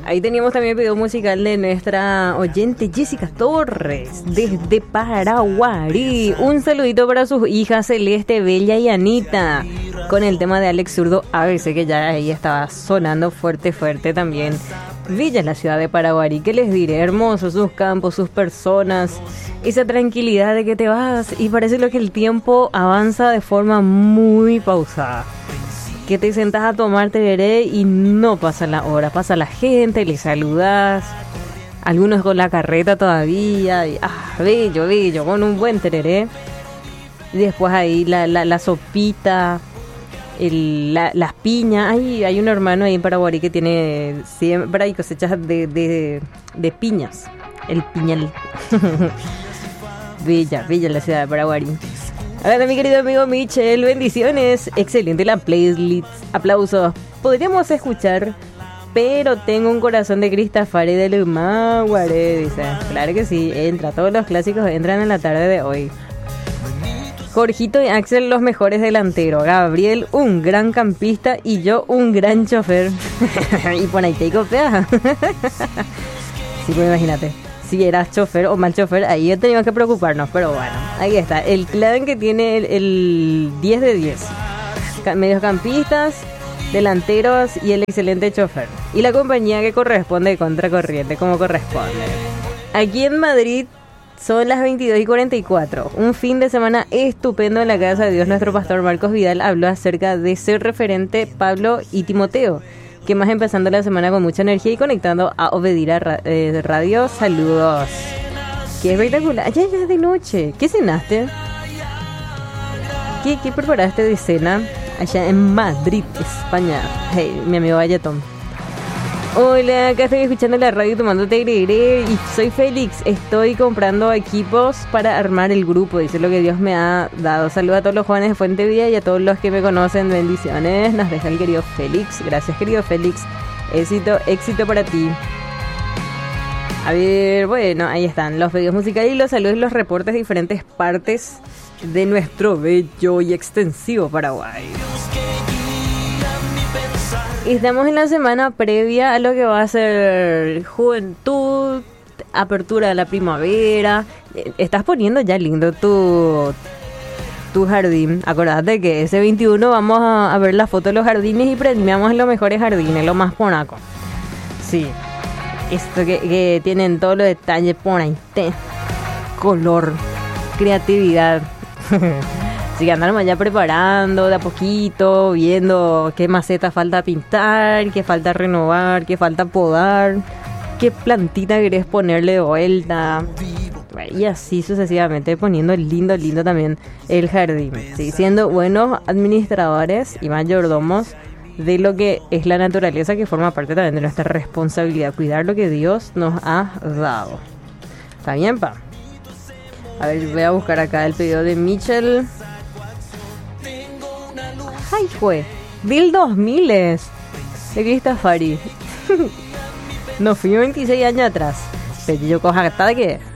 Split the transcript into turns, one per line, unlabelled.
Ahí teníamos también el video musical de nuestra oyente Jessica Torres, desde Paraguay. Un saludito para sus hijas Celeste, Bella y Anita, con el tema de Alex Zurdo, a veces que ya ahí estaba sonando fuerte también. Villa es la ciudad de Paraguay, ¿qué les diré? Hermosos sus campos, sus personas, esa tranquilidad de que te vas y parece lo que el tiempo avanza de forma muy pausada. Que te sentás a tomar tereré y no pasa la hora, pasa la gente, le saludás, algunos con la carreta todavía, y, bello, con un buen tereré. Y después ahí la sopita, las piñas. Hay un hermano ahí en Paraguay que tiene siembra y cosechas de piñas, el piñal. Bella la ciudad de Paraguay. Hola mi querido amigo Michel, bendiciones, excelente la playlist, aplausos. Podríamos escuchar Pero tengo un corazón de Cristafari de Lumaguare, dice. Claro que sí, entra, todos los clásicos entran en la tarde de hoy. Jorgito y Axel, los mejores delanteros. Gabriel, un gran campista y yo un gran chofer. Y por ahí te copia. Sí, pues imagínate. Si eras chofer o mal chofer, ahí teníamos que preocuparnos. Pero bueno, ahí está. El clan que tiene el 10 de 10. Mediocampistas, delanteros y el excelente chofer. Y la compañía que corresponde contracorriente, como corresponde. Aquí en Madrid son las 22:44. Un fin de semana estupendo en la casa de Dios. Nuestro pastor Marcos Vidal habló acerca de ser referente Pablo y Timoteo, que más empezando la semana con mucha energía y conectando a Obedir a Radio. Saludos. Qué espectacular. Ya es de noche. ¿Qué cenaste? ¿Qué preparaste de cena allá en Madrid, España? Hey, mi amigo Ayatón. Hola, acá estoy escuchando la radio tomando tereré y soy Félix. Estoy comprando equipos para armar el grupo. Dice lo que Dios me ha dado. Saludos a todos los jóvenes de Fuente Vida y a todos los que me conocen. Bendiciones. Nos deja el querido Félix. Gracias, querido Félix. Éxito para ti. A ver, bueno, ahí están los videos musicales y los saludos y los reportes de diferentes partes de nuestro bello y extensivo Paraguay. Estamos en la semana previa a lo que va a ser juventud, apertura de la primavera. Estás poniendo ya lindo tu jardín. Acordate que ese 21 vamos a ver la foto de los jardines y premiamos los mejores jardines, lo más ponaco. Sí, esto que tienen todos los detalles por ahí, color, creatividad. Así que andamos ya preparando de a poquito, viendo qué maceta falta pintar, qué falta renovar, qué falta podar, qué plantita querés ponerle de vuelta. Y así sucesivamente, poniendo lindo también el jardín. Sí, siendo buenos administradores y mayordomos de lo que es la naturaleza, que forma parte también de nuestra responsabilidad, cuidar lo que Dios nos ha dado. ¿Está bien, pa? A ver, voy a buscar acá el pedido de Michel. Ay, fue Bill 2000 de Cristafari. No fui 26 años atrás. Pero yo coja hasta que